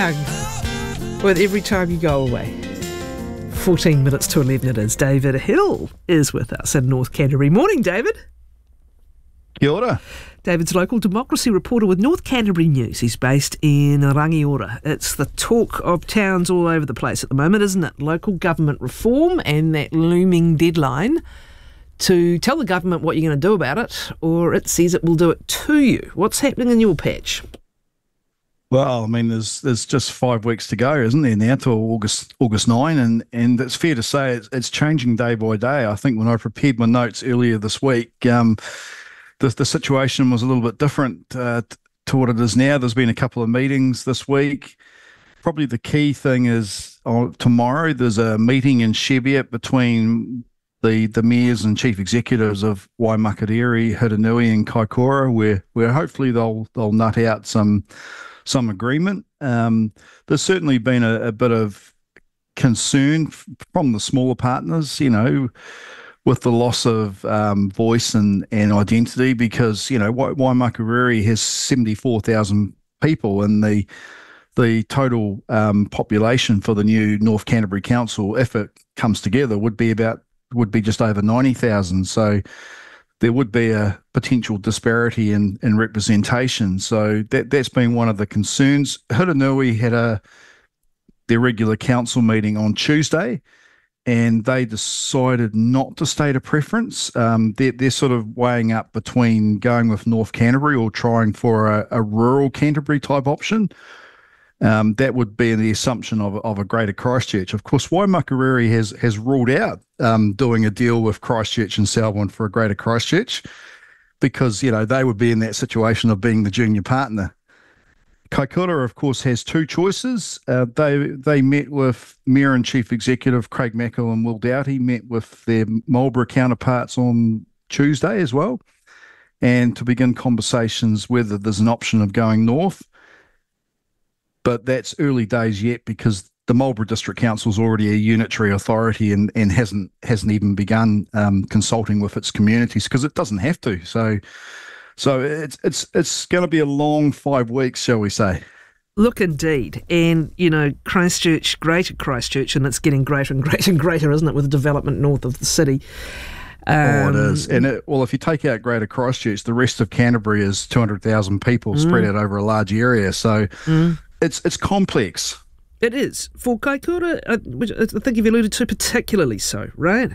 young with every time you go away. 14 minutes to 11 it is. David Hill is with us in North Canterbury. Morning, David. Kia ora. David's local democracy reporter with North Canterbury News. He's based in Rangiora. It's the talk of towns all over the place at the moment, isn't it? Local government reform and that looming deadline to tell the government what you're going to do about it, or it says it will do it to you. What's happening in your patch? Well, I mean, there's just 5 weeks to go, isn't there, now to August 9, and it's fair to say it's changing day by day. I think when I prepared my notes earlier this week, the situation was a little bit different to what it is now. There's been a couple of meetings this week. Probably the key thing is tomorrow there's a meeting in Cheviot between the mayors and chief executives of Waimakariri, Hiranui and Kaikoura, where hopefully they'll nut out some agreement. There's certainly been a bit of concern from the smaller partners, with the loss of voice and identity, because, Waimakariri has 74,000 people, and the total population for the new North Canterbury Council, if it comes together, would be just over 90,000. So there would be a potential disparity in representation. So that's been one of the concerns. Hiranui had their regular council meeting on Tuesday, and they decided not to state a preference. They're sort of weighing up between going with North Canterbury or trying for a rural Canterbury type option. That would be the assumption of a Greater Christchurch. Of course, Waimakariri has ruled out doing a deal with Christchurch and Selwyn for a Greater Christchurch, because they would be in that situation of being the junior partner. Kaikoura, of course, has two choices. They met with Mayor and Chief Executive Craig Mackle and Will Doughty, met with their Marlborough counterparts on Tuesday as well, and to begin conversations whether there's an option of going north. But that's early days yet, because the Marlborough District Council is already a unitary authority and hasn't even begun consulting with its communities, because it doesn't have to. So it's going to be a long 5 weeks, shall we say? Look, indeed. And, Christchurch, Greater Christchurch, and it's getting greater and greater and greater, isn't it, with the development north of the city. It is. And if you take out Greater Christchurch, the rest of Canterbury is 200,000 people spread out over a large area. So it's complex. It is. For Kaikoura, which I think you've alluded to particularly so, right?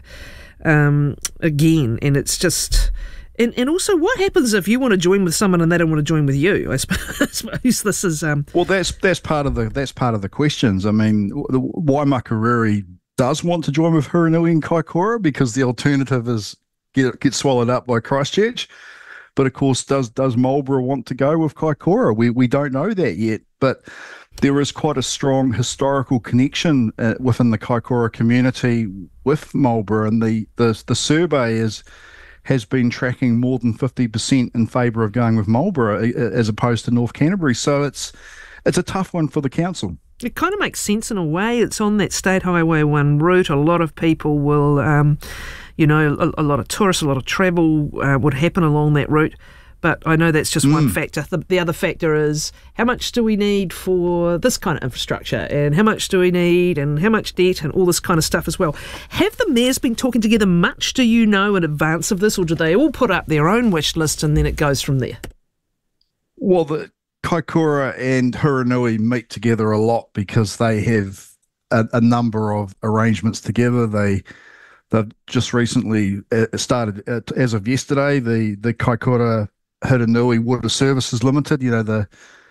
Again, and it's just... And also, what happens if you want to join with someone and they don't want to join with you? I suppose this is... Well, that's part of the questions. I mean, Waimakariri does want to join with Hiranui and Kaikoura, because the alternative is get swallowed up by Christchurch. But of course, does Marlborough want to go with Kaikoura? We don't know that yet, but there is quite a strong historical connection within the Kaikoura community with Marlborough, and the survey has been tracking more than 50% in favour of going with Marlborough as opposed to North Canterbury. So it's a tough one for the council. It kind of makes sense in a way. It's on that State Highway 1 route. A lot of people will, a lot of tourists, a lot of travel would happen along that route. But I know that's just one factor. The other factor is, how much do we need for this kind of infrastructure, and how much do we need, and how much debt, and all this kind of stuff as well. Have the mayors been talking together much, do you know, in advance of this, or do they all put up their own wish list and then it goes from there? Well, the Kaikoura and Hiranui meet together a lot because they have a number of arrangements together. They've just recently started, as of yesterday, the Kaikoura Hiranui Water Services Limited, the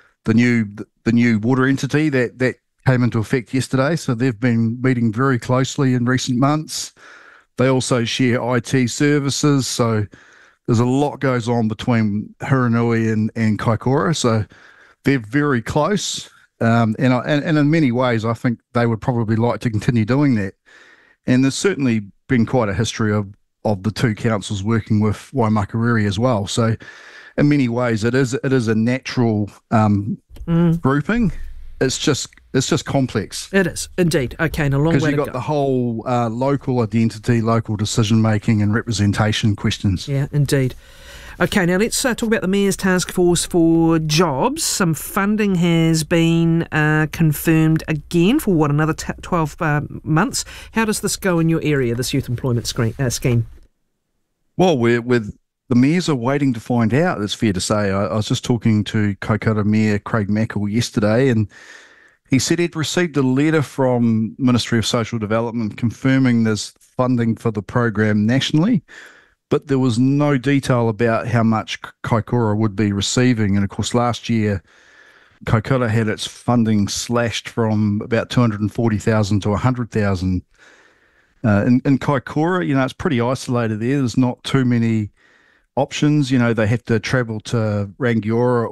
new water entity that came into effect yesterday. So they've been meeting very closely in recent months. They also share IT services. So there's a lot goes on between Hiranui and Kaikoura. So they're very close. And in many ways, I think they would probably like to continue doing that. And there's certainly been quite a history of the two councils working with Waimakariri as well. So in many ways, it is a natural grouping. It's just complex. It is indeed. Okay, and a long way to go. Because you've got the whole local identity, local decision making, and representation questions. Yeah, indeed. Okay, now let's talk about the Mayor's Task Force for Jobs. Some funding has been confirmed again for, another 12 months. How does this go in your area, this youth employment scheme? Well, with the mayors are waiting to find out, it's fair to say. I was just talking to Kaikoura Mayor Craig Mackle yesterday, and he said he'd received a letter from Ministry of Social Development confirming there's funding for the program nationally, but there was no detail about how much Kaikoura would be receiving. And of course, last year, Kaikoura had its funding slashed from about 240,000 to 100,000. In Kaikoura, it's pretty isolated there. There's not too many options. They have to travel to Rangiora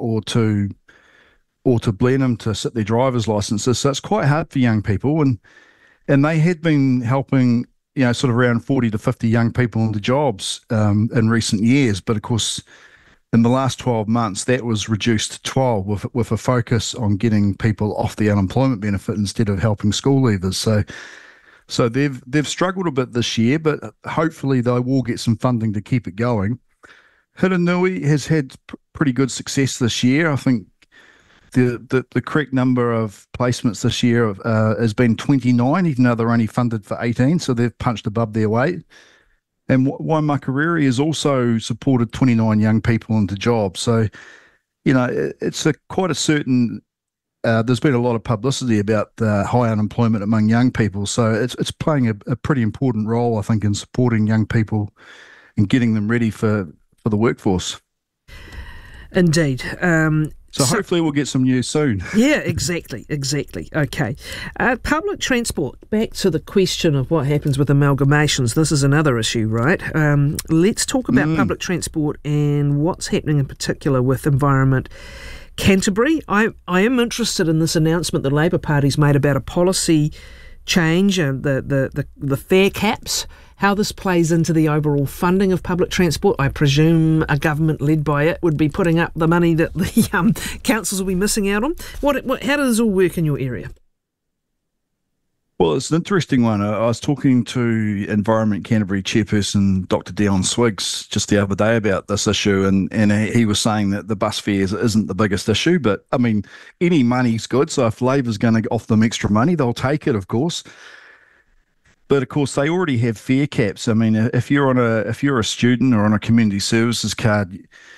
or to Blenheim to sit their driver's licenses. So it's quite hard for young people. And they had been helping, sort of around 40 to 50 young people into jobs in recent years. But of course, in the last 12 months, that was reduced to 12 with a focus on getting people off the unemployment benefit instead of helping school leavers. So they've struggled a bit this year, but hopefully they will get some funding to keep it going. Hiranui has had pretty good success this year. I think the correct number of placements this year has been 29, even though they're only funded for 18, so they've punched above their weight. And Waimakariri has also supported 29 young people into jobs. So, it's quite a certain. There's been a lot of publicity about high unemployment among young people, so it's playing a pretty important role, I think, in supporting young people and getting them ready for the workforce. Indeed. So hopefully we'll get some news soon. Yeah, exactly. Okay. Public transport, back to the question of what happens with amalgamations. This is another issue, right? Let's talk about public transport and what's happening in particular with Environment Canterbury. I am interested in this announcement the Labour Party's made about a policy change and the fare caps, how this plays into the overall funding of public transport. I presume a government led by it would be putting up the money that the councils will be missing out on. How does this all work in your area? Well, it's an interesting one. I was talking to Environment Canterbury chairperson Dr. Dion Swiggs just the other day about this issue, and he was saying that the bus fares isn't the biggest issue, but I mean, any money's good. So if Labor's going to offer them extra money, they'll take it, of course. But of course, they already have fare caps. I mean, if you're a student or on a community services card,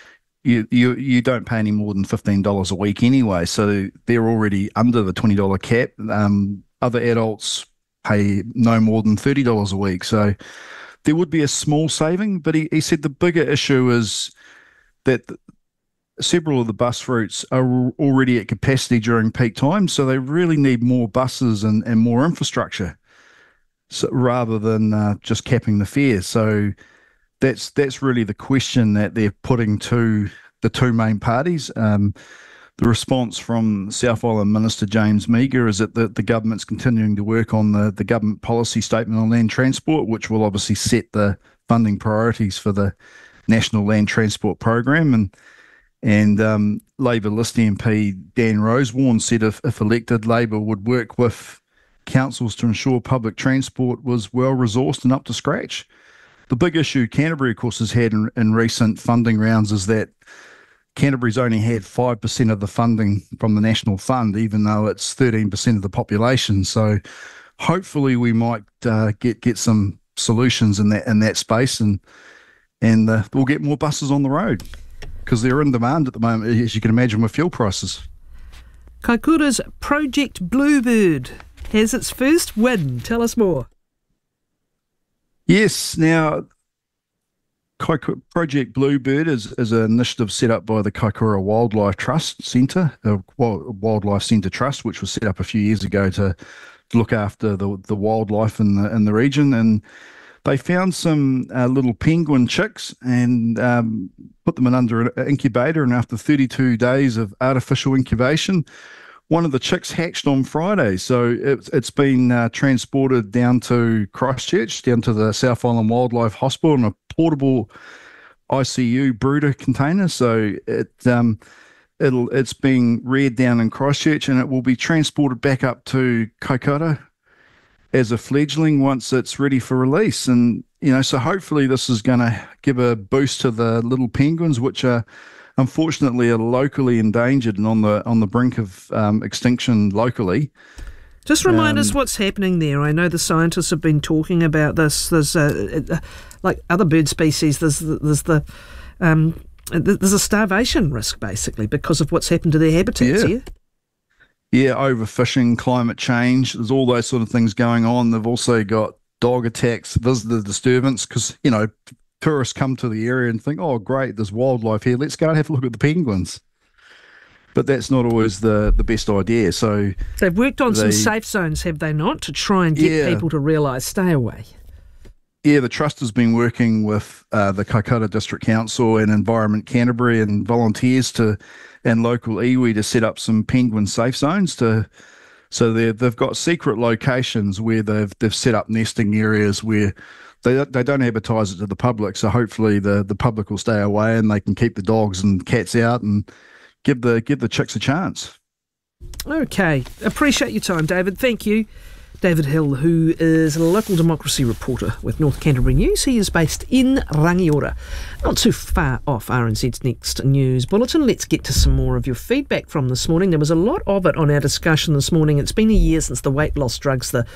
you don't pay any more than $15 a week anyway. So they're already under the $20 cap. Other adults pay no more than $30 a week. So there would be a small saving. But he said the bigger issue is that several of the bus routes are already at capacity during peak times. So they really need more buses and more infrastructure. So rather than just capping the fares. So that's really the question that they're putting to the two main parties. The response from South Island Minister James Meagher is that the government's continuing to work on the government policy statement on land transport, which will obviously set the funding priorities for the National Land Transport Program. And Labour List MP Dan Rosewarne said if elected, Labour would work with councils to ensure public transport was well-resourced and up to scratch. The big issue Canterbury, of course, has had in recent funding rounds is that Canterbury's only had 5% of the funding from the National Fund, even though it's 13% of the population. So hopefully we might get some solutions in that space, and we'll get more buses on the road because they're in demand at the moment, as you can imagine, with fuel prices. Kaikoura's Project Bluebird has its first win. Tell us more. Yes, now Project Bluebird is an initiative set up by the Kaikoura Wildlife Trust Centre, Wildlife Centre Trust, which was set up a few years ago to look after the wildlife in the region. And they found some little penguin chicks and put them under an incubator. And after 32 days of artificial incubation, one of the chicks hatched on Friday. So it's been transported down to Christchurch, down to the South Island Wildlife Hospital in a portable ICU brooder container. So it's being reared down in Christchurch, and it will be transported back up to Kaikoura as a fledgling once it's ready for release. And So hopefully this is going to give a boost to the little penguins, which are unfortunately locally endangered and on the brink of extinction locally. Just remind us what's happening there. I know the scientists have been talking about this. There's like other bird species. There's a starvation risk basically because of what's happened to their habitats here. Yeah, overfishing, climate change. There's all those sort of things going on. They've also got dog attacks, visitor disturbance, because tourists come to the area and think, oh great, there's wildlife here. Let's go and have a look at the penguins. But that's not always the best idea. So they've worked on some safe zones, have they not, to try and get people to realise, stay away? Yeah, the Trust has been working with the Kaikoura District Council and Environment Canterbury and volunteers and local iwi to set up some penguin safe zones. So they've got secret locations where they've set up nesting areas where they don't advertise it to the public. So hopefully the public will stay away and they can keep the dogs and cats out and give the chicks a chance. Okay. Appreciate your time, David. Thank you. David Hill, who is a local democracy reporter with North Canterbury News. He is based in Rangiora, not too far off RNZ's next news bulletin. Let's get to some more of your feedback from this morning. There was a lot of it on our discussion this morning. It's been a year since the weight loss drugs, the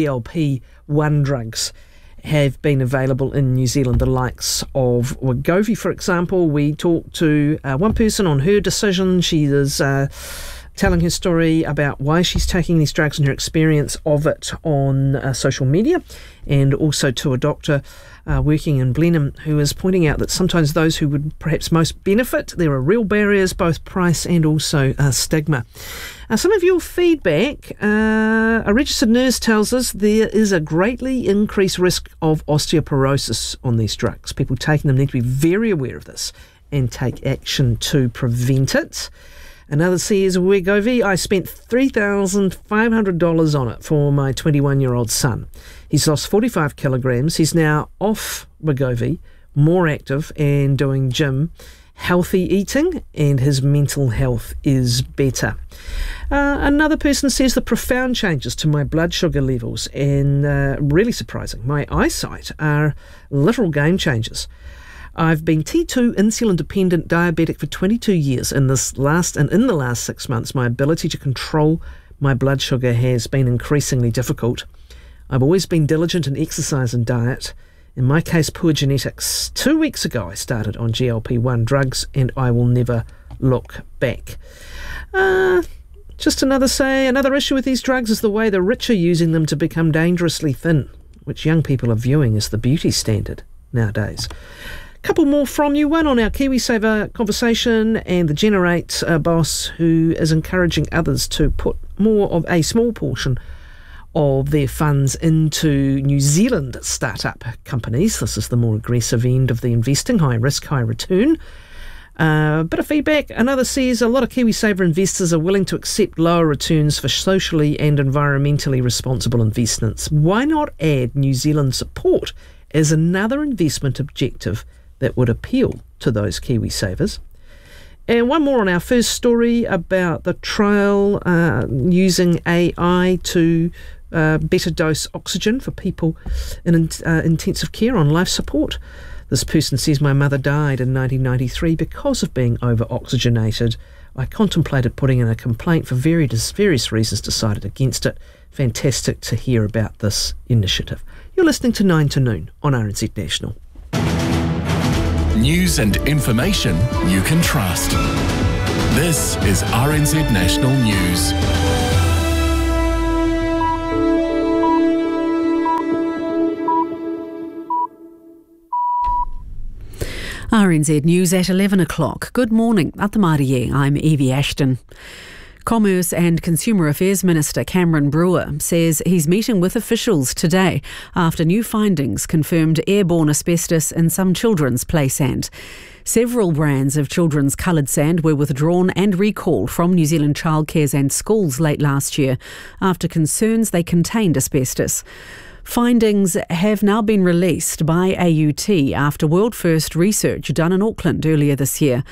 GLP-1 drugs, have been available in New Zealand, the likes of Wegovy, for example. We talked to one person on her decision. She is telling her story about why she's taking these drugs and her experience of it on social media, and also to a doctor working in Blenheim who is pointing out that sometimes those who would perhaps most benefit, there are real barriers, both price and also stigma. Some of your feedback. A registered nurse tells us there is a greatly increased risk of osteoporosis on these drugs. People taking them need to be very aware of this and take action to prevent it. Another says, Wegovy, I spent $3,500 on it for my 21-year-old son. He's lost 45 kilograms. He's now off Wegovy, more active and doing gym, healthy eating, and his mental health is better. Another person says the profound changes to my blood sugar levels and really surprising, my eyesight are literal game changers. I've been T2 insulin-dependent diabetic for 22 years. In the last 6 months, my ability to control my blood sugar has been increasingly difficult. I've always been diligent in exercise and diet. In my case, poor genetics. 2 weeks ago, I started on GLP-1 drugs, and I will never look back. Just another issue with these drugs is the way the rich are using them to become dangerously thin, which young people are viewing as the beauty standard nowadays. Couple more from you. One on our KiwiSaver conversation and the Generate boss who is encouraging others to put more of a small portion of their funds into New Zealand startup companies. This is the more aggressive end of the investing, high risk, high return. Bit of feedback. Another says a lot of KiwiSaver investors are willing to accept lower returns for socially and environmentally responsible investments. Why not add New Zealand support as another investment objective that would appeal to those KiwiSavers? And one more on our first story about the trial using AI to better dose oxygen for people in intensive care on life support. This person says, my mother died in 1993 because of being over-oxygenated. I contemplated putting in a complaint for various reasons, decided against it. Fantastic to hear about this initiative. You're listening to 9 to Noon on RNZ National. News and information you can trust. This is RNZ National News. RNZ News at 11 o'clock. Good morning. At the Mārie, I'm Evie Ashton. Commerce and Consumer Affairs Minister Cameron Brewer says he's meeting with officials today after new findings confirmed airborne asbestos in some children's play sand. Several brands of children's coloured sand were withdrawn and recalled from New Zealand childcares and schools late last year after concerns they contained asbestos. Findings have now been released by AUT after world-first research done in Auckland earlier this year.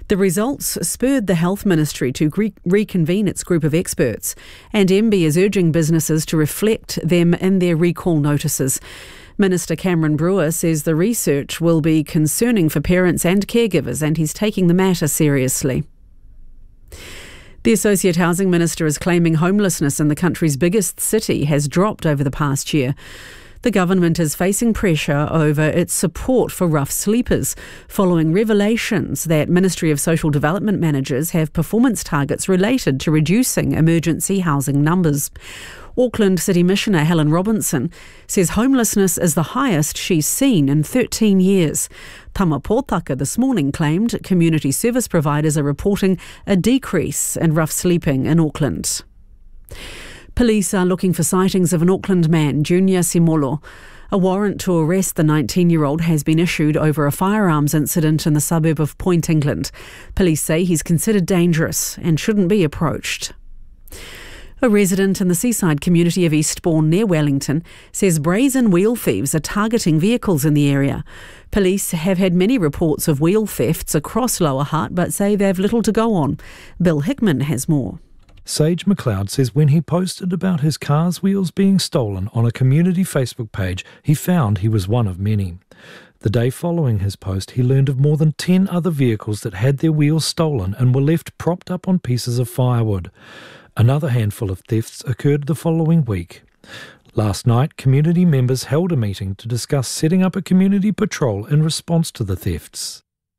The results spurred the Health Ministry to reconvene its group of experts, and MB is urging businesses to reflect them in their recall notices. Minister Cameron Brewer says the research will be concerning for parents and caregivers, and he's taking the matter seriously. The Associate Housing Minister is claiming homelessness in the country's biggest city has dropped over the past year. The government is facing pressure over its support for rough sleepers, following revelations that Ministry of Social Development managers have performance targets related to reducing emergency housing numbers. Auckland City Missioner Helen Robinson says homelessness is the highest she's seen in 13 years. Tama Pōtaka this morning claimed community service providers are reporting a decrease in rough sleeping in Auckland. Police are looking for sightings of an Auckland man, Junior Simolo. A warrant to arrest the 19-year-old has been issued over a firearms incident in the suburb of Point England. Police say he's considered dangerous and shouldn't be approached. A resident in the seaside community of Eastbourne near Wellington says brazen wheel thieves are targeting vehicles in the area. Police have had many reports of wheel thefts across Lower Hutt but say they have little to go on. Bill Hickman has more. Sage McLeod says when he posted about his car's wheels being stolen on a community Facebook page, he found he was one of many. The day following his post, he learned of more than 10 other vehicles that had their wheels stolen and were left propped up on pieces of firewood. Another handful of thefts occurred the following week. Last night, community members held a meeting to discuss setting up a community patrol in response to the thefts.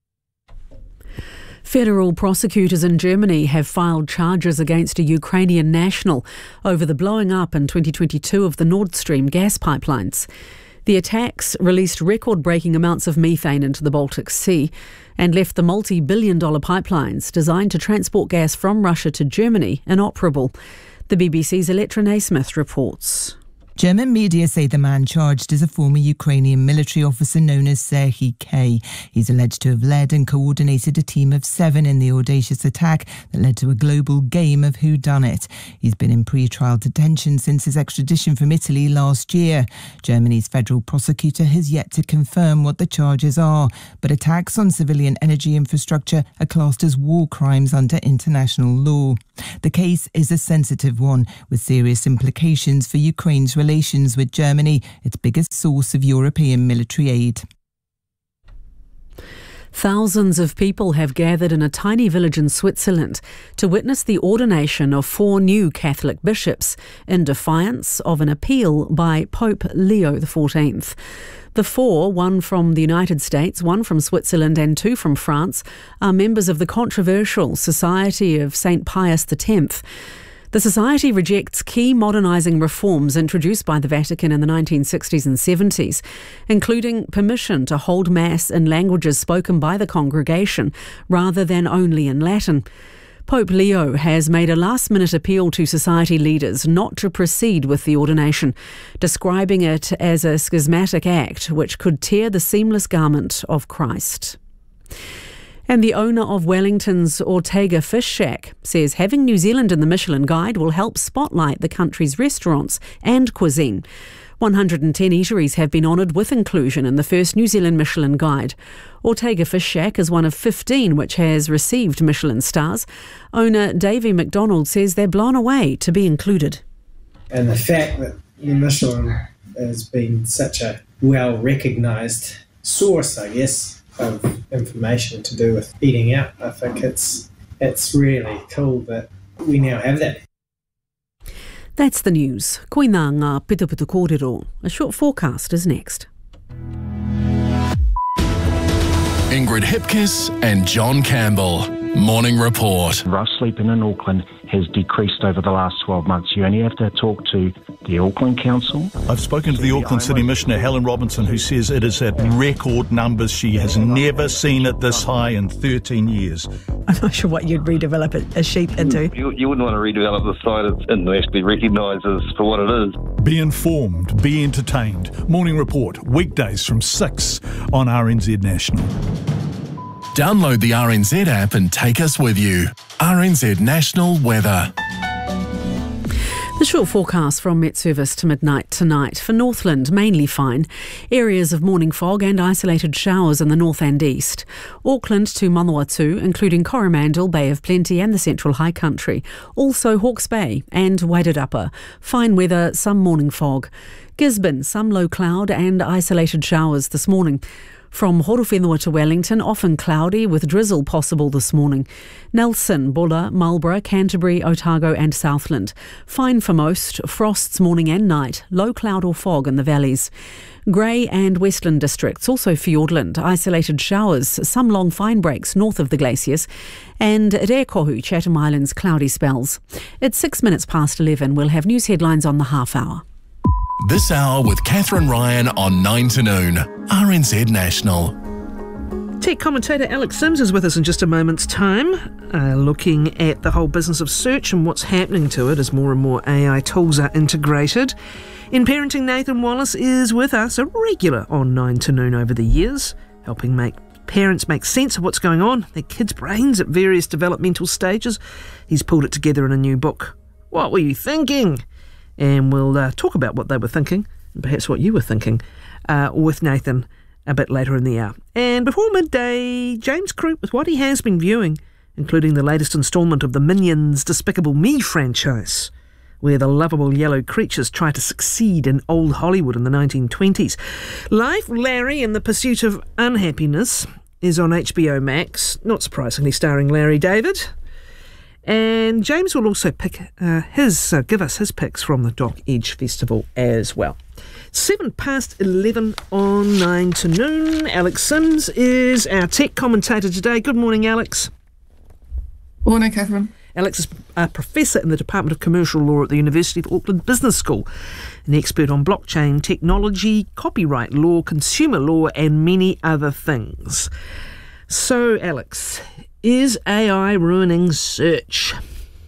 Federal prosecutors in Germany have filed charges against a Ukrainian national over the blowing up in 2022 of the Nord Stream gas pipelines. The attacks released record-breaking amounts of methane into the Baltic Sea and left the multi-billion-dollar pipelines designed to transport gas from Russia to Germany inoperable. The BBC's Electra Naismith reports. German media say the man charged is a former Ukrainian military officer known as Serhiy K. He's alleged to have led and coordinated a team of 7 in the audacious attack that led to a global game of whodunit. He's been in pre-trial detention since his extradition from Italy last year. Germany's federal prosecutor has yet to confirm what the charges are, but attacks on civilian energy infrastructure are classed as war crimes under international law. The case is a sensitive one, with serious implications for Ukraine's relations with Germany, its biggest source of European military aid. Thousands of people have gathered in a tiny village in Switzerland to witness the ordination of 4 new Catholic bishops in defiance of an appeal by Pope Leo XIV. The 4, one from the United States, 1 from Switzerland and 2 from France, are members of the controversial Society of St. Pius X. The Society rejects key modernising reforms introduced by the Vatican in the 1960s and 70s, including permission to hold Mass in languages spoken by the congregation rather than only in Latin. Pope Leo has made a last-minute appeal to society leaders not to proceed with the ordination, describing it as a schismatic act which could tear the seamless garment of Christ. And the owner of Wellington's Ortega Fish Shack says having New Zealand in the Michelin Guide will help spotlight the country's restaurants and cuisine. 110 eateries have been honoured with inclusion in the first New Zealand Michelin Guide. Ortega Fish Shack is one of 15 which has received Michelin stars. Owner Davey McDonald says they're blown away to be included. And the fact that Michelin has been such a well-recognised source, I guess, of information to do with eating out, I think it's really cool that we now have that. That's the news. Koina ngā pitupitu kōrero. A short forecast is next. Ingrid Hipkiss and John Campbell. Morning Report. Rough sleeping in Auckland has decreased over the last 12 months. You only have to talk to the Auckland Council. I've spoken to the Auckland City Missioner, Helen Robinson, who says it is at record numbers. She has never seen it this high in 13 years. I'm not sure what you'd redevelop a sheep into. You wouldn't want to redevelop the site. It's internationally recognised as for what it is. Be informed, be entertained. Morning Report, weekdays from 6 on RNZ National. Download the RNZ app and take us with you. RNZ National Weather. The short forecast from Met Service to midnight tonight. For Northland, mainly fine. Areas of morning fog and isolated showers in the north and east. Auckland to Manawatu, including Coromandel, Bay of Plenty and the Central High Country. Also Hawke's Bay and Wairarapa. Fine weather, some morning fog. Gisborne, some low cloud and isolated showers this morning. From Horowhenua to Wellington, often cloudy with drizzle possible this morning. Nelson, Bulla, Marlborough, Canterbury, Otago and Southland. Fine for most, frosts morning and night, low cloud or fog in the valleys. Grey and Westland districts, also Fiordland, isolated showers, some long fine breaks north of the glaciers. And at Eakohu, Chatham Islands, cloudy spells. It's 6 minutes past 11. We'll have news headlines on the half hour. This hour with Catherine Ryan on 9 to noon. RNZ National. Tech commentator Alex Sims is with us in just a moment's time, looking at the whole business of search and what's happening to it as more and more AI tools are integrated. In parenting, Nathan Wallace is with us, a regular on 9 to noon over the years, helping parents make sense of what's going on, their kids' brains at various developmental stages. He's pulled it together in a new book. What were you thinking? And we'll talk about what they were thinking, and perhaps what you were thinking, with Nathan a bit later in the hour. And before midday, James Croop with what he has been viewing, including the latest instalment of the Minions Despicable Me franchise, where the lovable yellow creatures try to succeed in old Hollywood in the 1920s. Life, Larry and the Pursuit of Unhappiness is on HBO Max, not surprisingly starring Larry David. And James will also give us his picks from the Doc Edge Festival as well. 7 past 11 on 9 to noon. Alex Sims is our tech commentator today. Good morning, Alex. Morning, Catherine. Alex is a professor in the Department of Commercial Law at the University of Auckland Business School, an expert on blockchain technology, copyright law, consumer law, and many other things. So, Alex, is AI ruining search?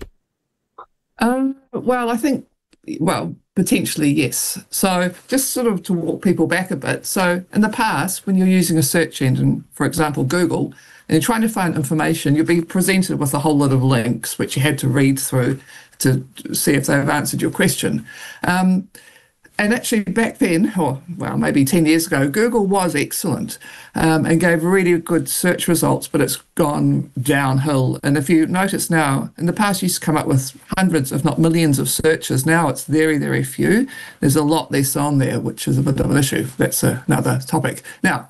Well, I think, potentially yes. So just sort of to walk people back a bit. So in the past, when you're using a search engine, for example, Google, and you're trying to find information, you'll be presented with a whole lot of links, which you had to read through to see if they've answered your question. And actually back then, maybe 10 years ago, Google was excellent and gave really good search results, but it's gone downhill. And if you notice now, in the past you used to come up with hundreds, if not millions of searches. Now it's very, very few. There's a lot less on there, which is a bit of an issue. That's another topic. Now,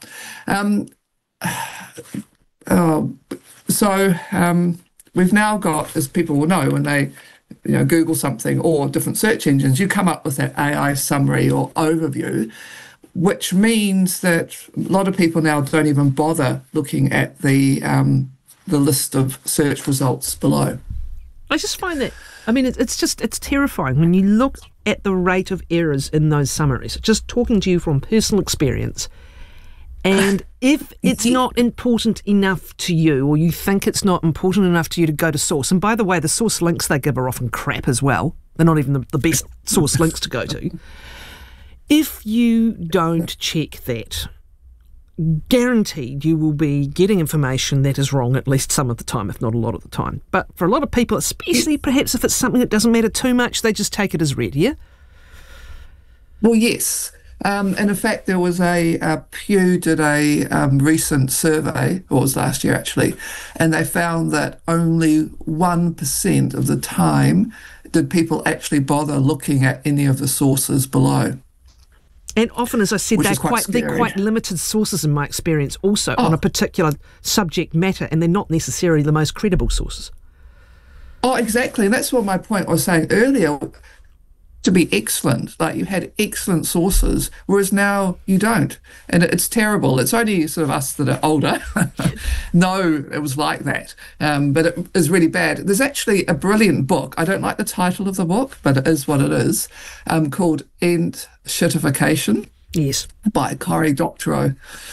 we've now got, as people will know, when they Google something or different search engines, you come up with that AI summary or overview, which means that a lot of people now don't even bother looking at the list of search results below. I just find that, it's terrifying when you look at the rate of errors in those summaries, just talking to you from personal experience. And if it's not important enough to you, or you think it's not important enough to you to go to source, and by the way, the source links they give are often crap as well. They're not even the best source links to go to. If you don't check that, guaranteed you will be getting information that is wrong at least some of the time, if not a lot of the time. But for a lot of people, especially perhaps if it's something that doesn't matter too much, they just take it as read, yeah? Well, yes. And in fact, there was Pew did a recent survey, or it was last year actually, and they found that only 1% of the time did people actually bother looking at any of the sources below. And often, as I said, they're quite limited sources in my experience also on a particular subject matter, and they're not necessarily the most credible sources. Oh, exactly. And that's what my point I was saying earlier. To be excellent, like you had excellent sources, whereas now you don't, and it's terrible. It's only sort of us that are older know it was like that, but it is really bad. There's actually a brilliant book. I don't like the title of the book, but it is what it is, called End Shitification. Yes, by Cory Doctorow.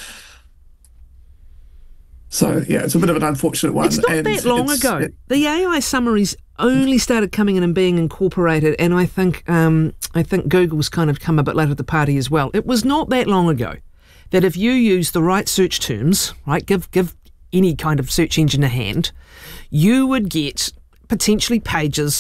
So yeah, it's a bit of an unfortunate one. It's not that long ago. The AI summaries only started coming in and being incorporated, and I think Google's kind of come a bit late at the party as well. It was not that long ago that if you use the right search terms, right, give any kind of search engine a hand, you would get potentially pages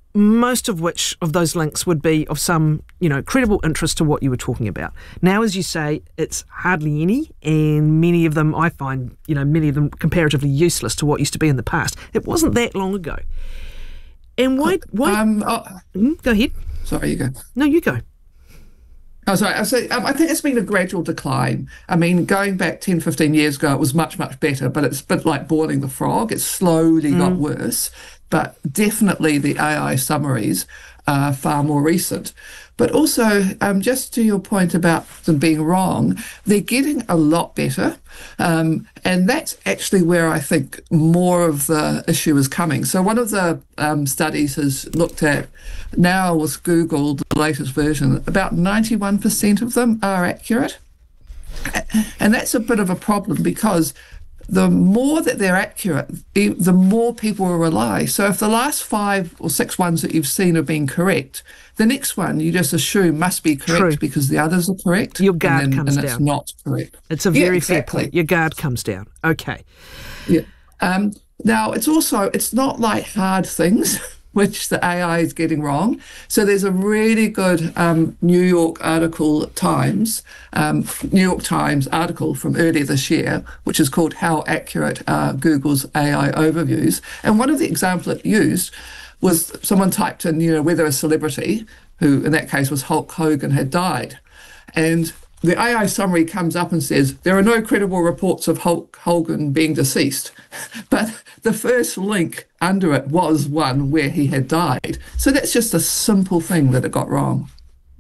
most of which of those links would be of some, credible interest to what you were talking about. Now, as you say, it's hardly any, and many of them I find, many of them comparatively useless to what used to be in the past. It wasn't that long ago. And why? Go ahead. Sorry, you go. No, you go. Oh, sorry. I think it's been a gradual decline. I mean, going back 10, 15 years ago, it was much, much better, but it's a bit like boiling the frog. It slowly got worse. But definitely the AI summaries are far more recent. But also, just to your point about them being wrong, they're getting a lot better. And that's actually where I think more of the issue is coming. So one of the studies has looked at, now with Google, the latest version, about 91% of them are accurate. And that's a bit of a problem because the more that they're accurate, the more people will rely. So if the last 5 or 6 ones that you've seen have been correct, the next one you just assume must be correct because the others are correct. Your guard comes down. And it's not correct. It's a very fair point. Your guard comes down. Okay. Yeah. Now, it's not like hard things, which the AI is getting wrong. So there's a really good New York Times article from earlier this year, which is called How Accurate Are Google's AI Overviews. And one of the examples it used was someone typed in, whether a celebrity, who in that case was Hulk Hogan, had died. And the AI summary comes up and says, there are no credible reports of Hulk Hogan being deceased. But the first link under it was one where he had died. So that's just a simple thing that it got wrong.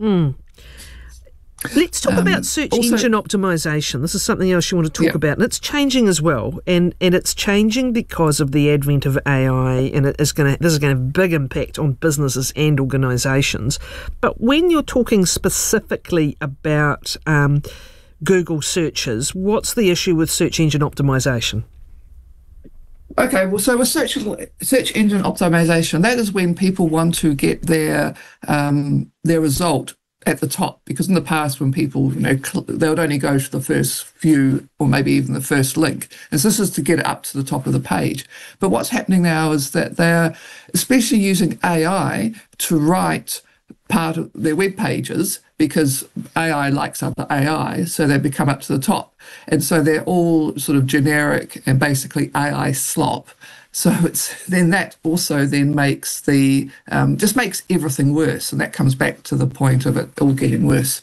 Let's talk about search engine optimization. This is something else you want to talk about. And it's changing as well. And it's changing because of the advent of AI, and this is going to have a big impact on businesses and organisations. But when you're talking specifically about Google searches, what's the issue with search engine optimization? Okay, well, so with search engine optimization, that is when people want to get their result at the top, because in the past when people, they would only go to the first few or maybe even the first link. And so this is to get it up to the top of the page. But what's happening now is that they're especially using AI to write part of their web pages, because AI likes other AI, so they become up to the top. And so they're all sort of generic and basically AI slop. So that also makes just makes everything worse, and that comes back to the point of it all getting worse.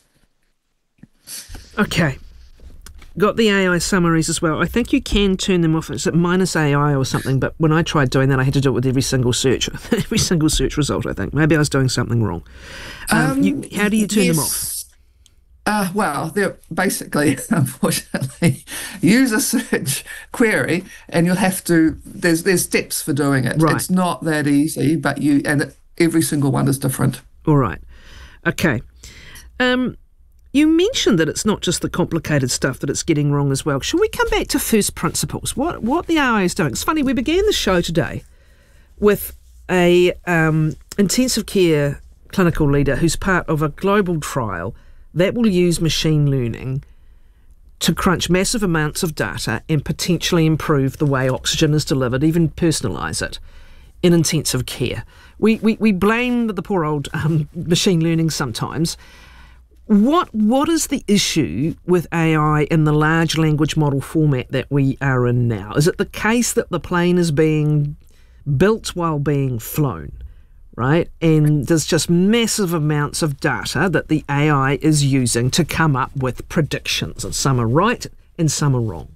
Okay. Got the AI summaries as well. I think you can turn them off. It's at -AI or something, but when I tried doing that, I had to do it with every single search result, I think. Maybe I was doing something wrong. How do you turn them off? Well, they're basically, unfortunately, use a search query, and you'll have to. There's steps for doing it. Right. It's not that easy, but every single one is different. All right. Okay. You mentioned that it's not just the complicated stuff that it's getting wrong as well. Shall we come back to first principles? What the AI is doing? It's funny. We began the show today with a intensive care clinical leader who's part of a global trial that will use machine learning to crunch massive amounts of data and potentially improve the way oxygen is delivered, even personalise it in intensive care. We blame the poor old machine learning sometimes. What is the issue with AI in the large language model format that we are in now? Is it the case that the plane is being built while being flown? Right? And there's just massive amounts of data that the AI is using to come up with predictions, and some are right and some are wrong.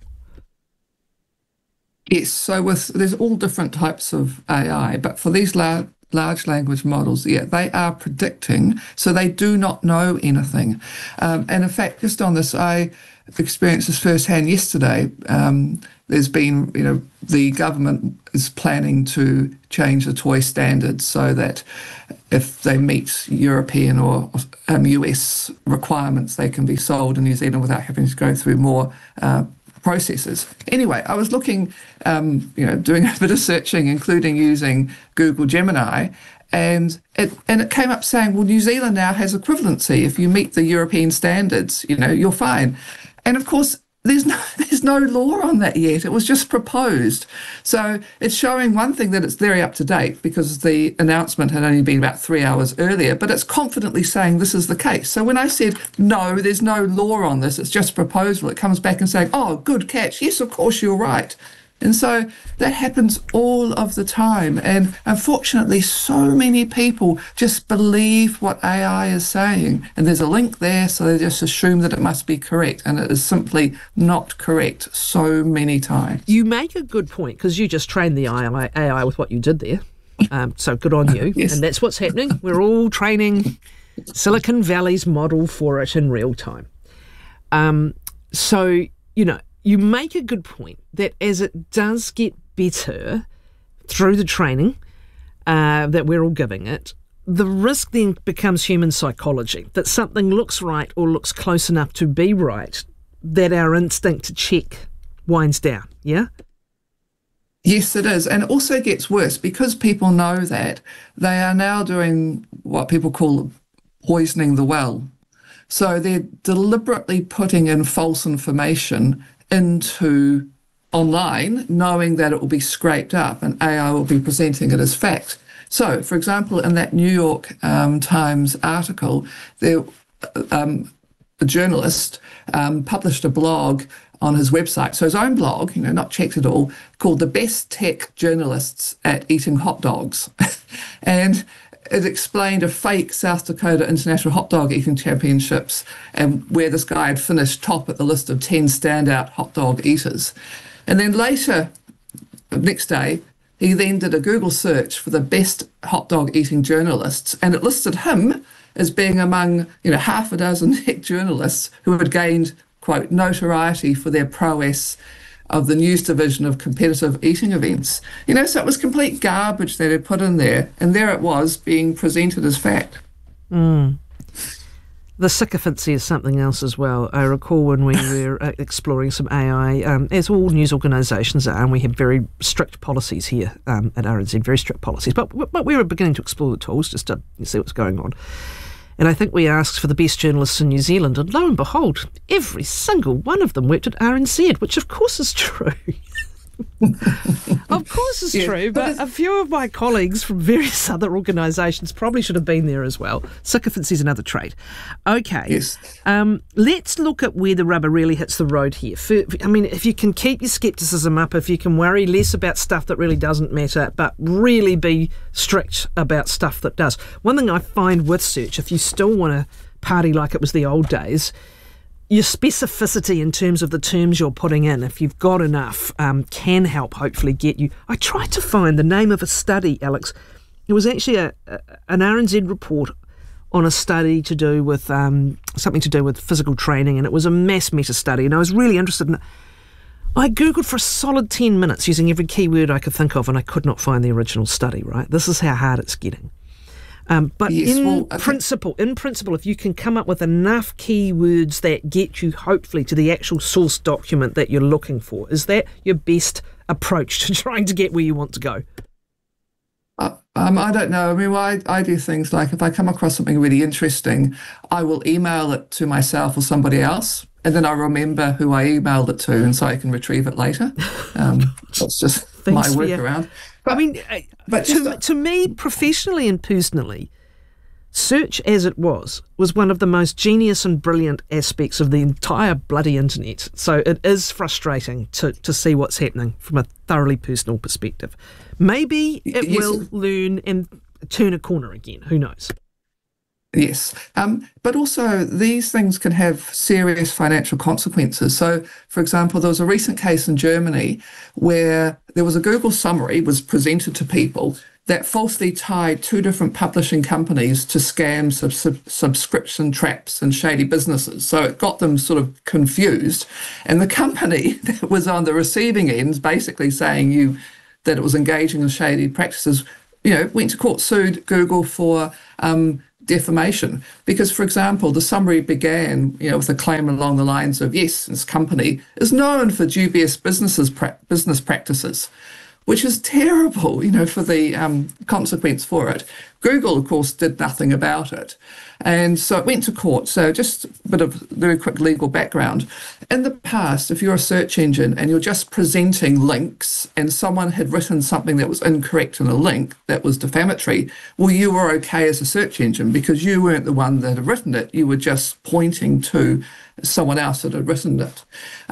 Yes, so there's all different types of AI, but for these large language models, they are predicting, so they do not know anything. And in fact, just on this, I experienced this firsthand yesterday. There's been, the government is planning to change the toy standards so that if they meet European or US requirements, they can be sold in New Zealand without having to go through more processes. Anyway, I was looking, doing a bit of searching, including using Google Gemini, and it came up saying, well, New Zealand now has equivalency. If you meet the European standards, you're fine. And of course, there's there's no law on that yet. It was just proposed. So it's showing one thing, that it's very up to date because the announcement had only been about 3 hours earlier, but it's confidently saying this is the case. So when I said, no, there's no law on this, it's just a proposal, it comes back and saying, oh, good catch. Yes, of course, you're right. And so that happens all of the time. And unfortunately, so many people just believe what AI is saying. And there's a link there, so they just assume that it must be correct. And it is simply not correct so many times. You make a good point, because you just trained the AI with what you did there. So good on you. Yes. And that's what's happening. We're all training Silicon Valley's model for it in real time. So, you know, you make a good point that as it does get better through the training that we're all giving it, the risk then becomes human psychology, that something looks right or looks close enough to be right, that our instinct to check winds down, yeah? Yes, it is. And it also gets worse because people know that. They are now doing what people call poisoning the well. So they're deliberately putting in false information into online, knowing that it will be scraped up and AI will be presenting it as fact. So, for example, in that New York Times article, there, a journalist published a blog on his website, so his own blog, you know, not checked at all, called The Best Tech Journalists at Eating Hot Dogs. And it explained a fake South Dakota International Hot Dog Eating Championships, and where this guy had finished top at the list of 10 standout hot dog eaters. And then later, next day, he then did a Google search for the best hot dog eating journalists, and it listed him as being among, you know, half a dozen tech journalists who had gained, quote, notoriety for their prowess of the news division of competitive eating events. You know, so it was complete garbage that had put in there, and there it was being presented as fact. The sycophancy is something else as well. I recall when we were exploring some AI, as all news organisations are, and we have very strict policies here at RNZ, very strict policies, but we were beginning to explore the tools just to see what's going on. And I think we asked for the best journalists in New Zealand, and lo and behold, every single one of them worked at RNZ, which of course is true. Of course it's true, but a few of my colleagues from various other organisations probably should have been there as well. Sycophancy is another trait. Okay, yes. Let's look at where the rubber really hits the road here. I mean, if you can keep your scepticism up, if you can worry less about stuff that really doesn't matter, but really be strict about stuff that does. One thing I find with search, if you still want to party like it was the old days, your specificity in terms of the terms you're putting in, if you've got enough, can help hopefully get you. I tried to find the name of a study, Alex. It was actually an RNZ report on a study to do with something to do with physical training, and it was a mass meta study, and I was really interested in it. I Googled for a solid 10 minutes using every keyword I could think of, and I could not find the original study, right? This is how hard it's getting. But yes, in principle, if you can come up with enough keywords that get you hopefully to the actual source document that you're looking for, is that your best approach to trying to get where you want to go? I don't know. I mean, I do things like if I come across something really interesting, I will email it to myself or somebody else, and then I remember who I emailed it to, and so I can retrieve it later. That's just my workaround. I mean, but to me, professionally and personally, search as it was one of the most genius and brilliant aspects of the entire bloody internet. So it is frustrating to see what's happening from a thoroughly personal perspective. Maybe it will learn and turn a corner again. Who knows? Yes, but also these things can have serious financial consequences. So, for example, there was a recent case in Germany where there was a Google summary was presented to people that falsely tied two different publishing companies to scams of subscription traps and shady businesses. So it got them sort of confused. And the company that was on the receiving end, basically saying that it was engaging in shady practices, went to court, sued Google for defamation. Because, for example, the summary began, with a claim along the lines of, yes, this company is known for dubious business practices. which is terrible, for the consequence for it. Google, of course, did nothing about it. And so it went to court. So just a bit of very quick legal background. In the past, if you're a search engine and you're just presenting links and someone had written something that was incorrect in a link that was defamatory, well, you were okay as a search engine because you weren't the one that had written it. You were just pointing to someone else that had written it.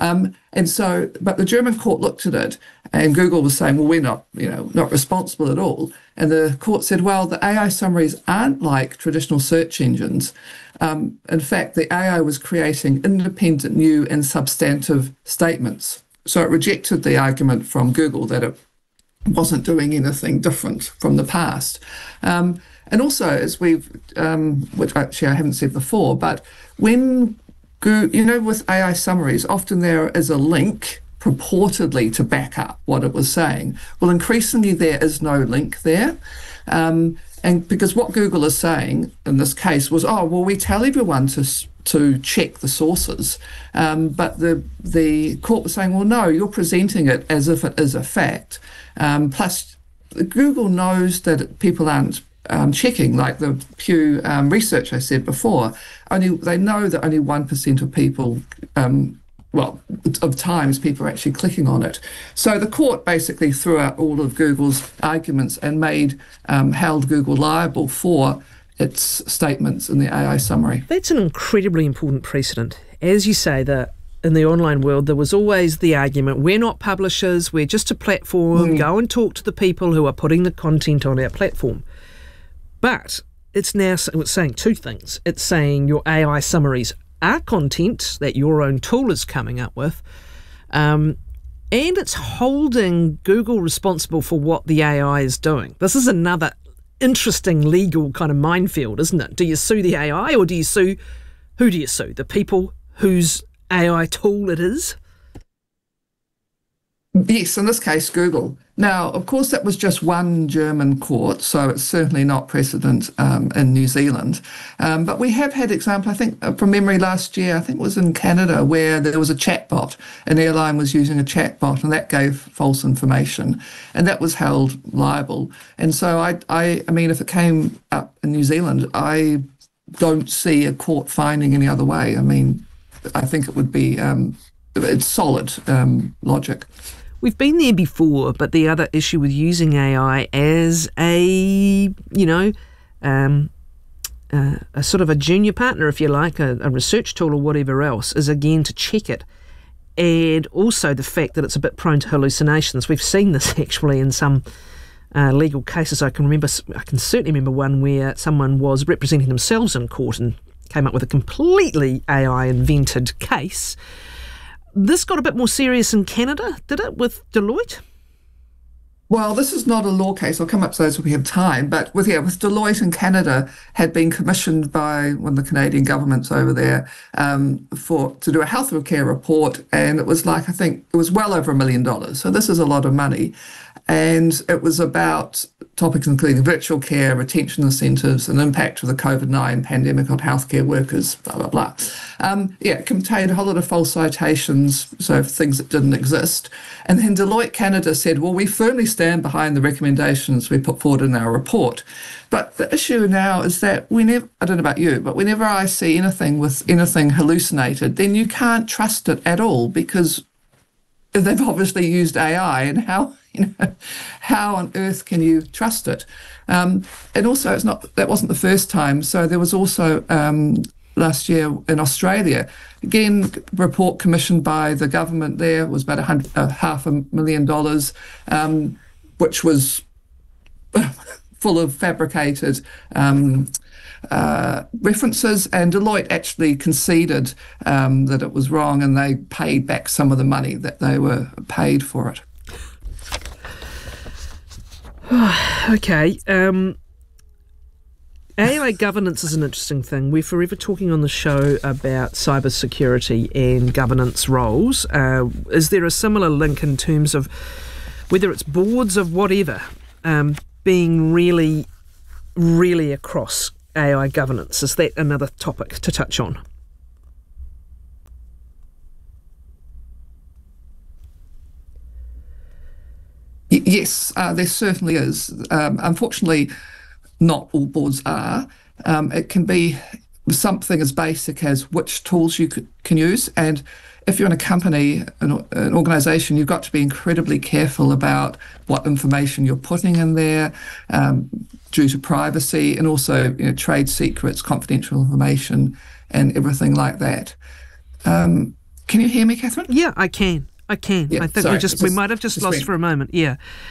But the German court looked at it and Google was saying, well, we're not responsible at all. And the court said, well, the AI summaries aren't like traditional search engines. In fact, the AI was creating independent, new and substantive statements. So it rejected the argument from Google that it wasn't doing anything different from the past. And also, as which actually I haven't said before, but when with AI summaries, often there is a link purportedly to back up what it was saying. Well, increasingly there is no link there. And because what Google is saying in this case was, we tell everyone to check the sources. But the court was saying, well, no, you're presenting it as if it is a fact. Plus, Google knows that people aren't checking, like the Pew research I said before. They know that only 1% of people, of times people are actually clicking on it. So the court basically threw out all of Google's arguments and held Google liable for its statements in the AI summary. That's an incredibly important precedent. As you say, in the online world, there was always the argument, we're not publishers, we're just a platform, go and talk to the people who are putting the content on our platform. But it's now saying two things. It's saying your AI summaries are content that your own tool is coming up with, and it's holding Google responsible for what the AI is doing. This is another interesting legal kind of minefield, isn't it? Do you sue the AI or who do you sue? The people whose AI tool it is? Yes, in this case, Google. Now, of course, that was just one German court, so it's certainly not precedent in New Zealand. But we have had example, I think, from memory last year, I think it was in Canada, where there was a chatbot. An airline was using a chatbot, and that gave false information, and that was held liable. And so, I mean, if it came up in New Zealand, I don't see a court finding any other way. I mean, I think it would be it's solid logic. We've been there before, but the other issue with using AI as a sort of a junior partner, if you like, a research tool or whatever else, is again to check it. And also the fact that it's a bit prone to hallucinations. We've seen this actually in some legal cases. I can certainly remember one where someone was representing themselves in court and came up with a completely AI-invented case. This got a bit more serious in Canada, did it, with Deloitte? Well, this is not a law case. I'll come up to those if we have time. But with Deloitte in Canada had been commissioned by one of the Canadian governments over there to do a health care report. And it was I think it was well over $1 million. So this is a lot of money. And it was about topics including virtual care, retention incentives, and impact of the COVID-19 pandemic on healthcare workers, blah, blah, blah. It contained a whole lot of false citations, so things that didn't exist. And then Deloitte Canada said, well, we firmly stand behind the recommendations we put forward in our report. But the issue now is that I don't know about you, but whenever I see anything with anything hallucinated, then you can't trust it at all because they've obviously used AI, and how on earth can you trust it? And also, that wasn't the first time. So there was also last year in Australia, again, a report commissioned by the government there was about $500,000, which was full of fabricated references, and Deloitte actually conceded that it was wrong, and they paid back some of the money that they were paid for it. Okay. AI governance is an interesting thing. We're forever talking on the show about cybersecurity and governance roles. Is there a similar link in terms of whether it's boards of whatever being really, really across AI governance? Is that another topic to touch on? Yes, there certainly is. Unfortunately, not all boards are. It can be something as basic as which tools you can use. And if you're in a company, an organisation, you've got to be incredibly careful about what information you're putting in there due to privacy, and also trade secrets, confidential information, and everything like that. Can you hear me, Catherine? Yeah, I can. Yeah, I think we might have just lost for a moment. Yeah.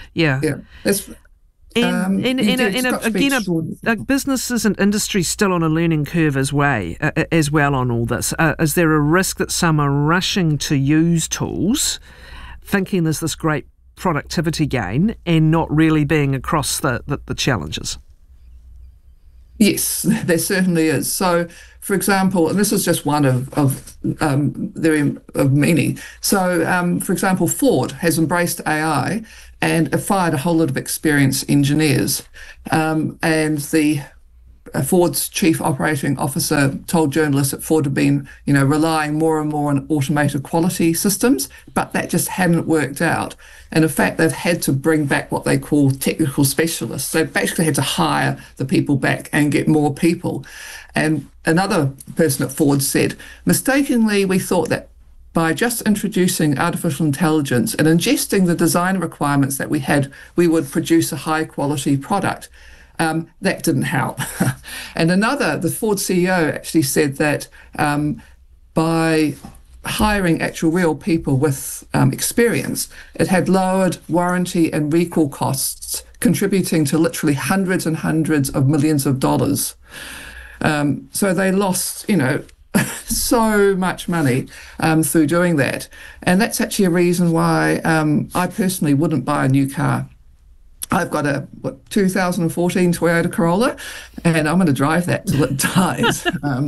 Businesses and industries still on a learning curve as well on all this. Is there a risk that some are rushing to use tools, thinking there's this great productivity gain, and not really being across the challenges? Yes, there certainly is. So, for example, and this is just one of many. So, for example, Ford has embraced AI and fired a whole lot of experienced engineers. And the Ford's chief operating officer told journalists that Ford had been, relying more and more on automated quality systems, but that just hadn't worked out. And in fact, they've had to bring back what they call technical specialists. They basically had to hire the people back and get more people. And another person at Ford said, mistakenly, we thought that by just introducing artificial intelligence and ingesting the design requirements that we had, we would produce a high quality product. That didn't help. And the Ford CEO actually said that by hiring actual real people with experience, it had lowered warranty and recall costs, contributing to literally hundreds and hundreds of millions of dollars. So they lost, so much money through doing that. And that's actually a reason why I personally wouldn't buy a new car. I've got a 2014 Toyota Corolla, and I'm going to drive that till it dies.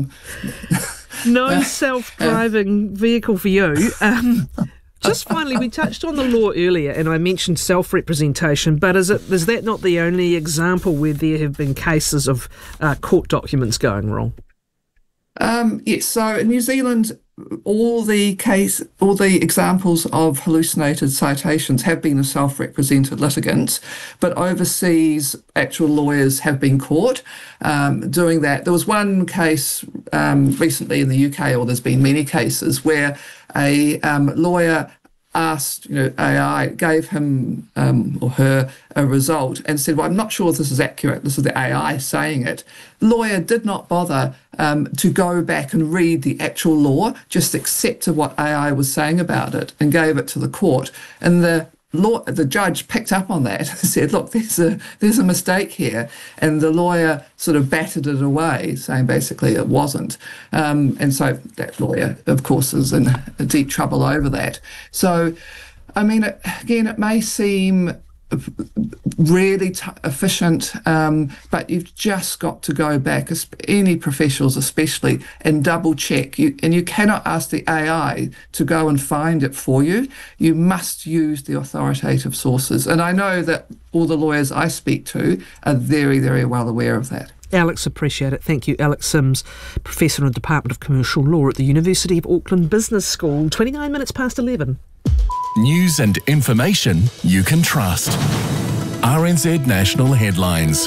No self-driving vehicle for you. Just finally, we touched on the law earlier, and I mentioned self-representation, but is that not the only example where there have been cases of court documents going wrong? Yes. So in New Zealand, all the examples of hallucinated citations have been of self-represented litigants, but overseas actual lawyers have been caught doing that. There was one case recently in the UK, or there's been many cases, where a lawyer asked, AI, gave him or her a result and said, well, I'm not sure if this is accurate. This is the AI saying it. Lawyer did not bother to go back and read the actual law, just accepted what AI was saying about it and gave it to the court. And the judge picked up on that and said, look, there's a mistake here. And the lawyer sort of batted it away, saying basically it wasn't. And so that lawyer, of course, is in deep trouble over that. So, I mean, again, it may seem really efficient, but you've just got to go back, any professionals especially, and double check. And you cannot ask the AI to go and find it for you. You must use the authoritative sources. And I know that all the lawyers I speak to are very, very well aware of that. Alex, appreciate it. Thank you. Alex Sims, Professor in the Department of Commercial Law at the University of Auckland Business School. 29 minutes past 11. News and information you can trust. RNZ National Headlines.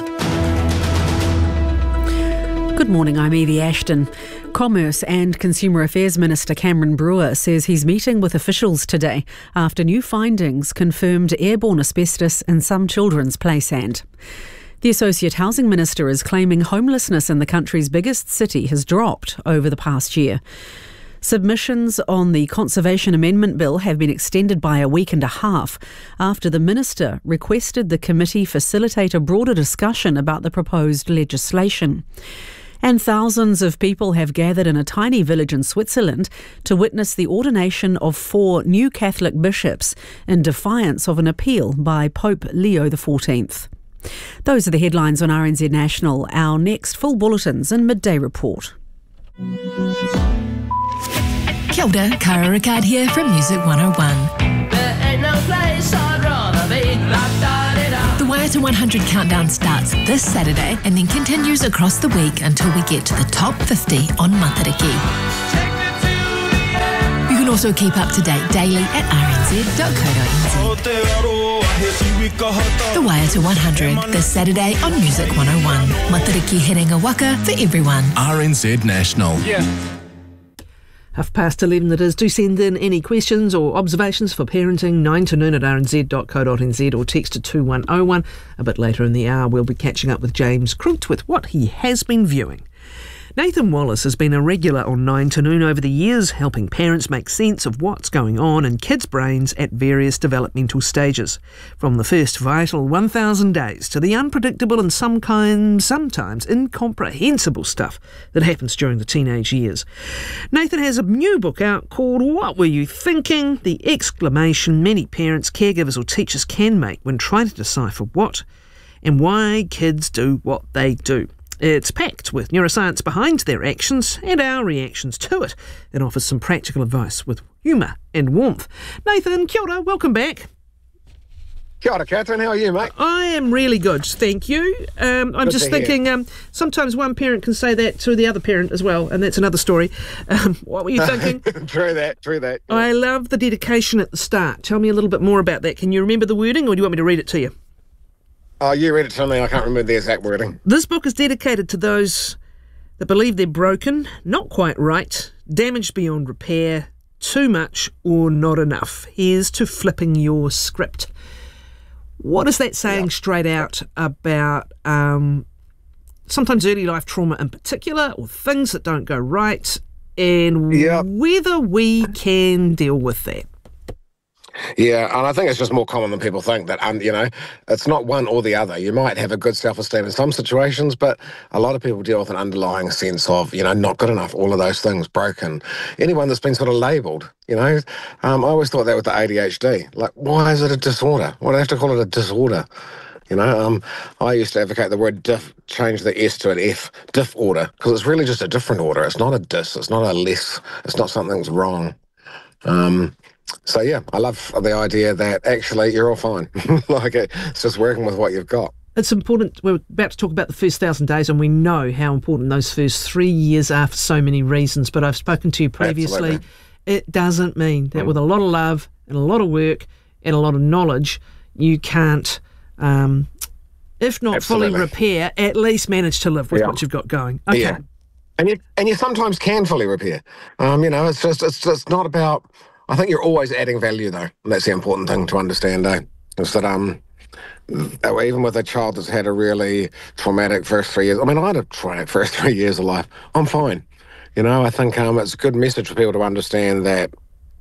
Good morning, I'm Evie Ashton. Commerce and Consumer Affairs Minister Cameron Brewer says he's meeting with officials today after new findings confirmed airborne asbestos in some children's play sand. The Associate Housing Minister is claiming homelessness in the country's biggest city has dropped over the past year. Submissions on the Conservation Amendment Bill have been extended by a week and a half after the Minister requested the committee facilitate a broader discussion about the proposed legislation. And thousands of people have gathered in a tiny village in Switzerland to witness the ordination of 4 new Catholic bishops in defiance of an appeal by Pope Leo XIV. Those are the headlines on RNZ National. Our next full bulletins and midday report. Kia ora, Cara Ricard here from Music 101. There ain't no place I'd rather be. The Waiata 100 countdown starts this Saturday and then continues across the week until we get to the top 50 on Matariki. You can also keep up to date daily at rnz.co.nz. The Waiata 100 this Saturday on Music 101. Matariki Herenga Waka for everyone. RNZ National. Yeah. 11:30 it is. Do send in any questions or observations for parenting, 9 to noon at rnz.co.nz or text to 2101. A bit later in the hour, we'll be catching up with James Crute with what he has been viewing. Nathan Wallace has been a regular on 9 to noon over the years, helping parents make sense of what's going on in kids' brains at various developmental stages. From the first vital 1,000 days to the unpredictable and sometimes incomprehensible stuff that happens during the teenage years. Nathan has a new book out called What Were You Thinking? The exclamation many parents, caregivers or teachers can make when trying to decipher what and why kids do what they do. It's packed with neuroscience behind their actions and our reactions to it. It offers some practical advice with humour and warmth. Nathan, kia ora, welcome back. Kia ora, Catherine. How are you, mate? I am really good, thank you. I'm just thinking sometimes one parent can say that to the other parent as well, and that's another story. What were you thinking? True that. Yeah. I love the dedication at the start. Tell me a little bit more about that. Can you remember the wording, or do you want me to read it to you? Oh, you read it to me. I can't remember the exact wording. This book is dedicated to those that believe they're broken, not quite right, damaged beyond repair, too much or not enough. Here's to flipping your script. What is that saying straight out about sometimes early life trauma in particular, or things that don't go right, and whether we can deal with that? Yeah, and I think it's just more common than people think that, it's not one or the other. You might have a good self-esteem in some situations, but a lot of people deal with an underlying sense of, not good enough, all of those things, broken. Anyone that's been sort of labelled, I always thought that with the ADHD. Like, why is it a disorder? Why do I have to call it a disorder? I used to advocate the word diff, change the S to an F, diff order, because it's really just a different order. It's not a dis, it's not a less, it's not something's wrong. So, yeah, I love the idea that actually you're all fine. It's just working with what you've got. It's important. We're about to talk about the first 1,000 days, and we know how important those first 3 years are for so many reasons. But I've spoken to you previously. Absolutely. It doesn't mean that with a lot of love and a lot of work and a lot of knowledge, you can't, if not fully repair, at least manage to live with what you've got going. Okay. Yeah. And you sometimes can fully repair. It's just not about... I think you're always adding value, though. And that's the important thing to understand, is that even with a child that's had a really traumatic first 3 years, I had a traumatic first 3 years of life, I'm fine. I think it's a good message for people to understand that,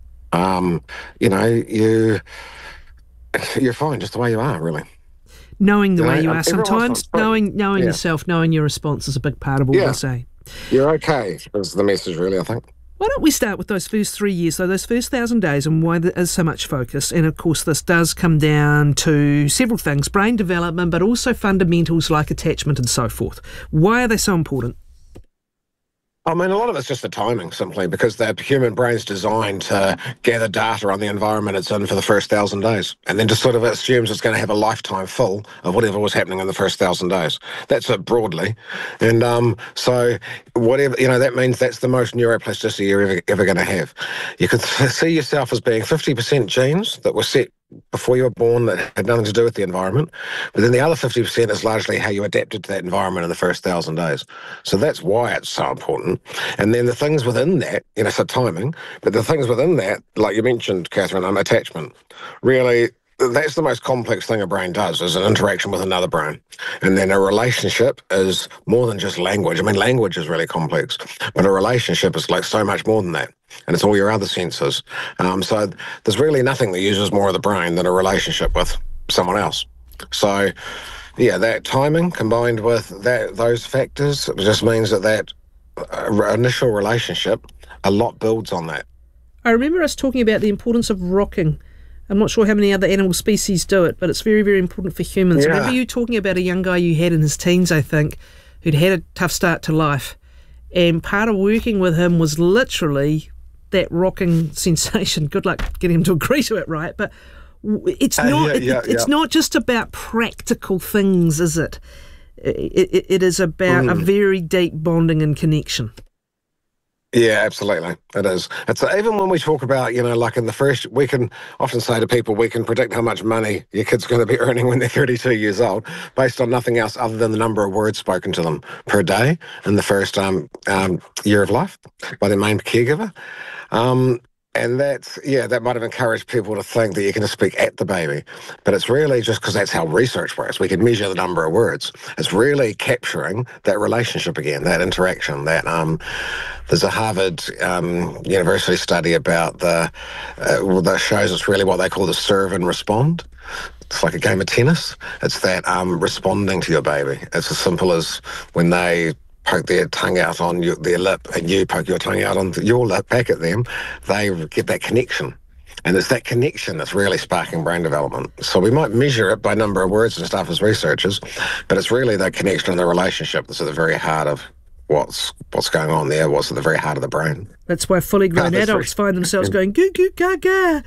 you're fine just the way you are, really. Knowing the way you are sometimes, knowing yourself, knowing your response is a big part of what I say. You're okay is the message, really, I think. Why don't we start with those first 3 years, though, those first 1,000 days, and why there is so much focus. And, of course, this does come down to several things, brain development, but also fundamentals like attachment and so forth. Why are they so important? A lot of it's just the timing, simply, because the human brain's designed to gather data on the environment it's in for the first 1,000 days, and then just sort of assumes it's going to have a lifetime full of whatever was happening in the first 1,000 days. That's it broadly. And so whatever, that means that's the most neuroplasticity you're ever going to have. You could see yourself as being 50% genes that were set before you were born that had nothing to do with the environment, but then the other 50% is largely how you adapted to that environment in the first 1,000 days. So that's why it's so important. And then the things within that, so timing, but the things within that, like you mentioned, Catherine, attachment, really, that's the most complex thing a brain does, is an interaction with another brain. And then a relationship is more than just language. Language is really complex, but a relationship is like so much more than that. And it's all your other senses. So there's really nothing that uses more of the brain than a relationship with someone else. So, that timing combined with those factors just means that initial relationship, a lot builds on that. I remember us talking about the importance of rocking. I'm not sure how many other animal species do it, but it's very, very important for humans. Yeah. I remember you talking about a young guy you had in his teens, I think, who'd had a tough start to life. And part of working with him was literally that rocking sensation. Good luck getting him to agree to it, right? But it's not it's not just about practical things, is it? It is about a very deep bonding and connection. Yeah, absolutely. It is. It's even when we talk about, like in the first, we can often say to people, we can predict how much money your kid's going to be earning when they're 32 years old based on nothing else other than the number of words spoken to them per day in the first year of life by their main caregiver. And that might have encouraged people to think that you can just speak at the baby. But it's really just because that's how research works. We can measure the number of words. It's really capturing that relationship again, that interaction. There's a Harvard University study about that shows it's really what they call the serve and respond. It's like a game of tennis. It's that responding to your baby. It's as simple as when they poke their tongue out on their lip and you poke your tongue out on your lip back at them, they get that connection. And it's that connection that's really sparking brain development. So we might measure it by number of words and stuff as researchers, but it's really the connection and the relationship that's at the very heart of what's going on there, what's at the very heart of the brain. That's why fully grown adults find themselves going goo goo gaga.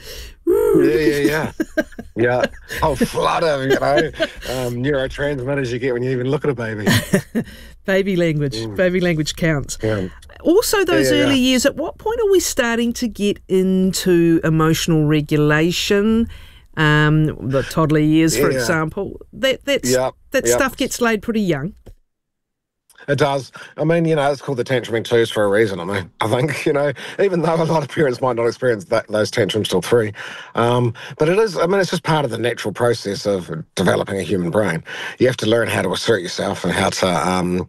Yeah. Whole flood of neurotransmitters you get when you even look at a baby. Baby language counts. Yeah. Also, those early years, at what point are we starting to get into emotional regulation? The toddler years, for example. That stuff gets laid pretty young. It does. I mean, it's called the tantruming twos for a reason. I think, even though a lot of parents might not experience those tantrums till 3. But it is, it's just part of the natural process of developing a human brain. You have to learn how to assert yourself and how to,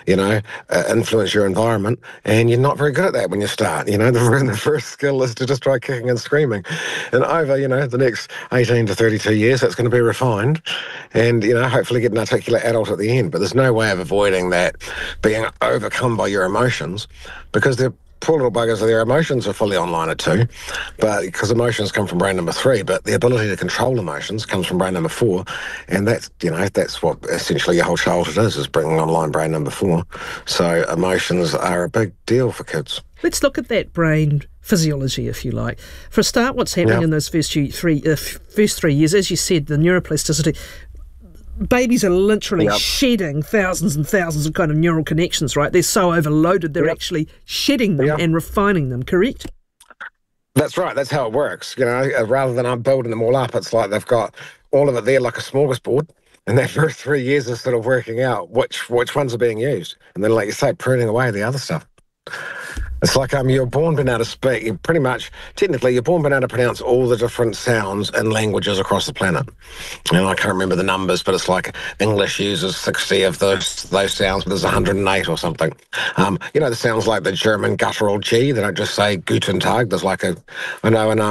influence your environment. And you're not very good at that when you start. The first skill is to just try kicking and screaming. And over, the next 18 to 32 years, that's going to be refined. And, hopefully get an articulate adult at the end. But there's no way of avoiding that being overcome by your emotions, because they're poor little buggers, their emotions are fully online at 2, but because emotions come from brain number 3, but the ability to control emotions comes from brain number 4, and that's what essentially your whole childhood is bringing online brain number 4. So emotions are a big deal for kids. Let's look at that brain physiology, if you like. For a start, what's happening in those first 3 years, as you said, the neuroplasticity. Babies are literally shedding thousands and thousands of kind of neural connections, right? They're so overloaded, they're actually shedding them and refining them, correct? That's right. That's how it works. Rather than building them all up, it's like they've got all of it there like a smorgasbord. And that first 3 years is sort of working out which ones are being used. And then, like you say, pruning away the other stuff. It's like you're born being able to speak. Technically, you're born being able to pronounce all the different sounds and languages across the planet. I can't remember the numbers, but it's like English uses 60 of those sounds, but there's 108 or something. The sounds like the German guttural G. They don't just say Guten Tag. There's like in Te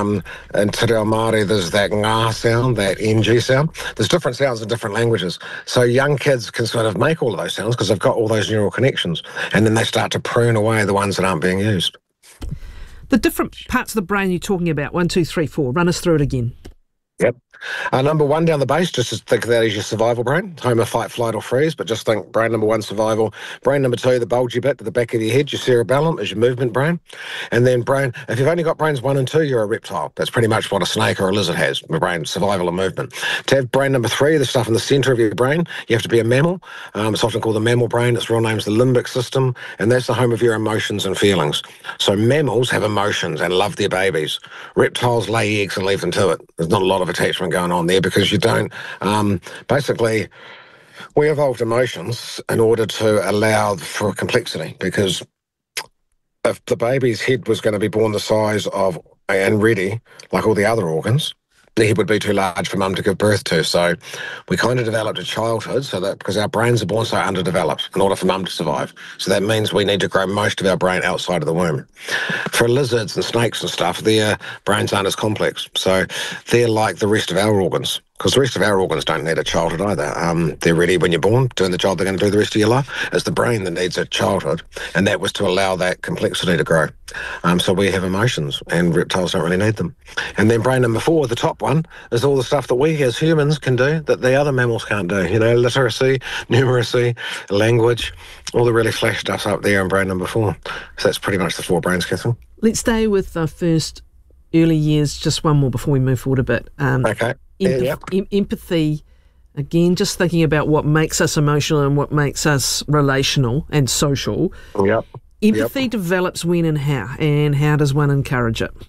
Reo Māori, there's that ngā sound, that NG sound. There's different sounds in different languages. So young kids can sort of make all of those sounds because they've got all those neural connections. And then they start to prune away the ones that aren't being used. The different parts of the brain you're talking about, 1, 2, 3, 4, run us through it again. Yep. Number 1 down the base, just think of that as your survival brain. Homer, fight, flight or freeze, but just think brain number 1, survival. Brain number 2, the bulgy bit to the back of your head, your cerebellum, is your movement brain. And then if you've only got brains 1 and 2, you're a reptile. That's pretty much what a snake or a lizard has, brain, survival and movement. To have brain number 3, the stuff in the centre of your brain, you have to be a mammal. It's often called the mammal brain. Its real name is the limbic system, and that's the home of your emotions and feelings. So mammals have emotions and love their babies. Reptiles lay eggs and leave them to it. There's not a lot of attachment going on there because you don't, basically, we evolved emotions in order to allow for complexity, because if the baby's head was going to be born the size of and ready, like all the other organs, the head would be too large for mum to give birth to. So we kind of developed a childhood so that because our brains are born so underdeveloped in order for mum to survive. So that means we need to grow most of our brain outside of the womb. For lizards and snakes and stuff, their brains aren't as complex. So they're like the rest of our organs. Because the rest of our organs don't need a childhood either. They're ready when you're born, doing the job they're going to do the rest of your life. It's the brain that needs a childhood, and that was to allow that complexity to grow. So we have emotions, and reptiles don't really need them. And then brain number 4, the top one, is all the stuff that we as humans can do that the other mammals can't do. Literacy, numeracy, language, all the really flash stuff's up there in brain number 4. So that's pretty much the 4 brains, Catherine. Let's stay with the first early years, just one more before we move forward a bit. Okay. Empathy, again, just thinking about what makes us emotional and what makes us relational and social. Yep. Empathy develops when and how does one encourage it?